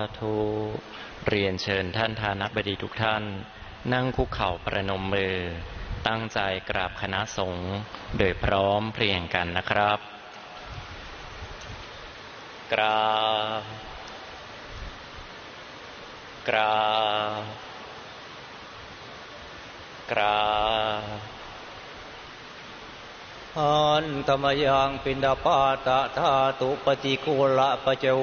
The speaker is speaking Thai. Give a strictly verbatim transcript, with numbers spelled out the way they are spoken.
ธุเรียนเชิญท่านทานบดีทุกท่านนั่งคุกเข่าประนมมือตั้งใจกราบคณะสงฆ์โดยพร้อมเพรียงกันนะครับกราบกราบกราบอันธรรมยังปินดาปาตะธาตุปฏิโกละปะเจ